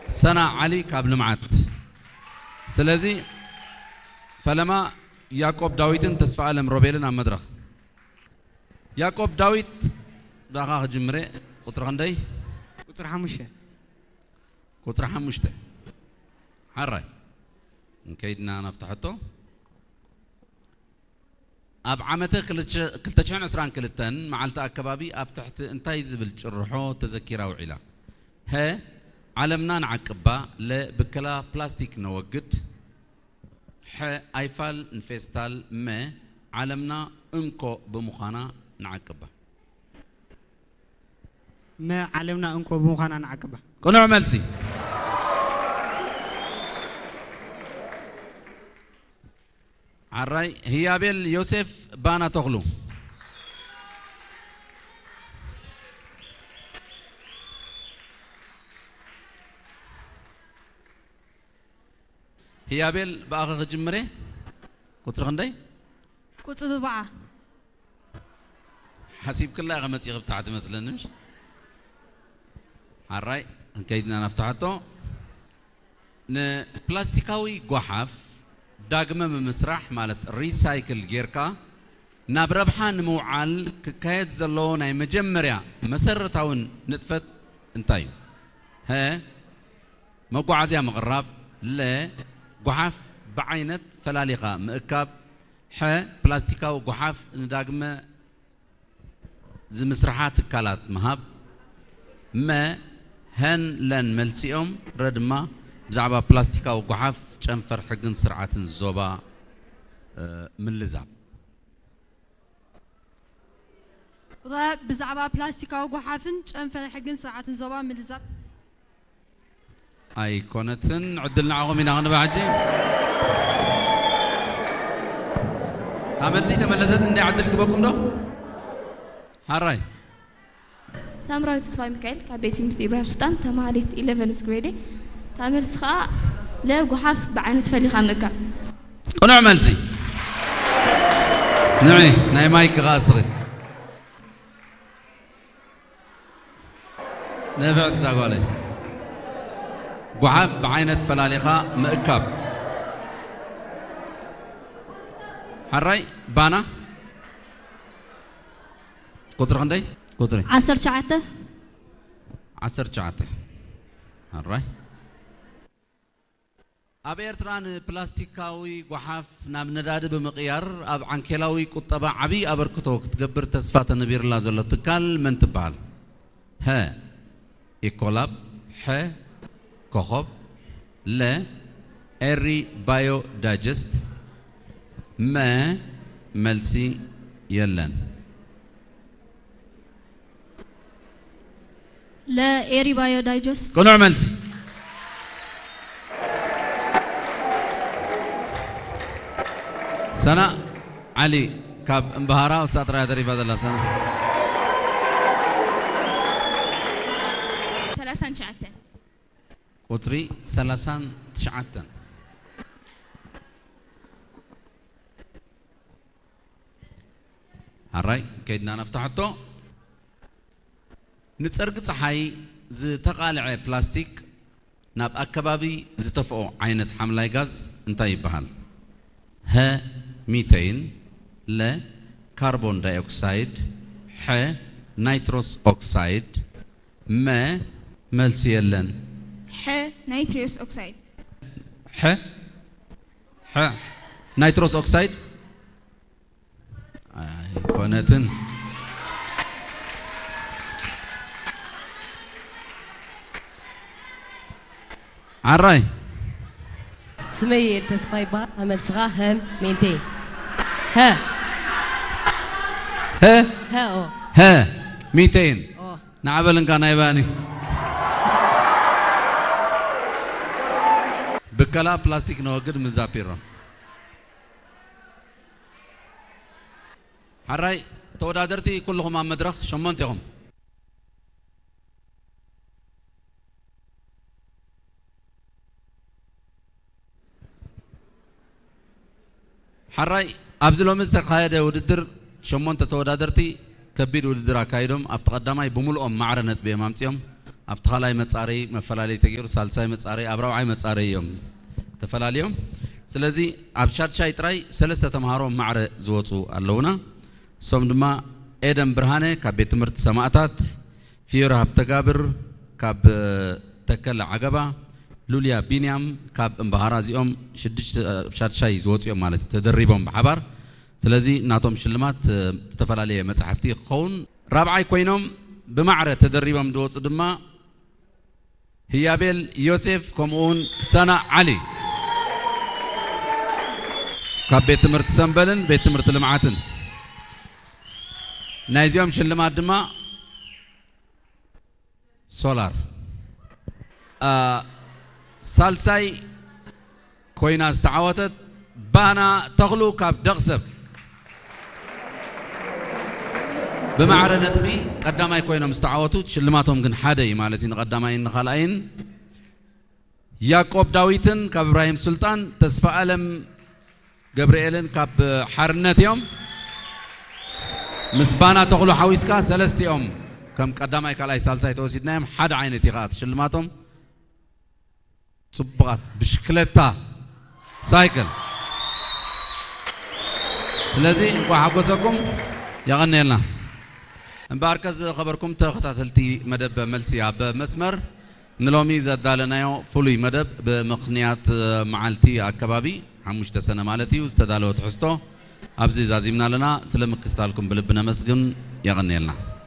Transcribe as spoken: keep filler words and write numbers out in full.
سنة علي قبل معت سلازي فلما يعقوب داويتن تسفى علم روبيلنا مدرخ يعقوب داويت دقاق جمري قطر غندي قطر حموشة قطر حموشته حراي نكيدنا نفتحته أب عمته كل تشعن عسران كلتن معلتا أكبابي أب تحت انتاي زبل تشرحو تذكيرا وعلا ها علمنا نعقبا لبكلا بلاستيك نوجد ح ايفال انفستال ما علمنا انكو بمخانا نعقبا ما علمنا انكو بمخانا نعقبا كنو عملتي عراي هيابيل يوسف بانا تغلو هيابيل باخ جمري قطر غندي قطر بقى حسيب كلها غمت يغب تحت مثلا مش عراي كيدنا نفتحته ن بلاستيكاوي قحف داغمه بمسرح مالت ريسايكل جيركا نابربحان موعال كايد زلو ناي مجمريا مسرتاون نطفت انتاي ها مقعزيا مغرب لا قحف بعينت فلالقه مؤكب ح بلاستيكاو قحف نداغمه زي مسرحات كالات مهاب ما هن لن ملسيهم ردما بزعبا بلاستيكاو قحف جنفر حقن سرعة الزوبا من لزاب بزعبا بلاستيكاو قحافن جنفر حقن سرعة الزوبا من لزاب اي كونتن عدلنا عوامينا غنبا عجي عمل زي تملزت اني عدلك بكم دو هاراي سامراوي تسفاي ميكائيل كابيتي مكتب إبراهيم سلطان تماريت إحداشر جريدي تعمل سخاء لا قحاف بعين تفلي خامنكا أنا عملتي نعي ناي مايك غاصري نبعت زاقولي قحاف بعين فلالقة مأكاب حراي بانا قطر عندي قطري عصر شعته عصر شعته حراي أب إيرتران بلاستيكاوي قحاف نام نداد بمقيار أب عنكلاوي كتبا عبي أبركتوك تقبر تسفات النبير الله زل تكال من تبال ها إيكولاب ح كوخب لا إري بايو دايجست ما ملسي يلن لا إيري بايو دايجست كنوع ملسي سنة علي كاب انبهارا وساطرة دريفة الله سنة ثلاثة شعتين قطري ثلاثة تشعتين هراي كيدنا نفتحته نتسرق صحي زي تقالع بلاستيك ناب أكبابي زي تفقو عينة حملاي غاز انتاي بحال ها ميتين لا كربون داي أكسيد ح نيتروس أكسيد ما ملسيلن ح نيتروس أكسيد ح ح نيتروس أكسيد آه كونتن عراي سمير تسفاي بار عمل صغاهم مينتين ها ها ها أو ها ميتين أوه نعبل كان يباني بكلا بلاستيك نوجد مزابيرا حراي تودادرتي كلهم عم مدرخ شمونتهم حراي أبزلو مستقايد وددر شمون تتودادرتي كبير وددر أكايدهم أفتقدماي بملؤهم معرنت بإمامتهم أبتخالاي متصاري مفلالي تغير سالساي متصاري أبراوعي متصاري يوم تفلاليوم سلازي أبشاد شاي تراي سلسة تمهارو معر زوتو اللونا سوم دما إدم برهانة كبيت مرت سماعتات في رهب تجابر كاب تكل عقبة لوليا بينيام كاب انبهارازي أم شدش شاد شاي زوت يوم مالت تدريبهم بحبار سلازي ناتهم شلمات تفلالية متحفتي خون رابعي كوينهم بمعرة تدريبهم دوت دما هيابيل يوسف كومون سنة علي كاب بيت مرت سنبلن بيت مرت لمعاتن نايزيوم شلمات دما سولار آه سالساي كوينا استعوتت بانا تغلو كاب دغسب بمعرة نتمي قداماي كوينا مستعوتو شلماتهم جن حدي مالتين قداماي نخالعين يعقوب داويتن كاب إبراهيم سلطان تسفى ألم جبريلن كاب حرنت يوم مسبانا تغلو حويسكا سلست يوم كم قداماي كلاي سالساي توسيدناهم حد عينتي قات شلماتهم صبغات بشكلتا سايكل لذي وحقوسكم يغني لنا مباركز خبركم تختاتلتي مدب ملسيا بمسمر نلومي زدالنا يو فلوي مدب بمقنيات معالتي أكبابي حموش تسنة مالتي واستدالو تحستو أبزي زازيمنا لنا سلمك تالكم بلبنا مسجن يغني لنا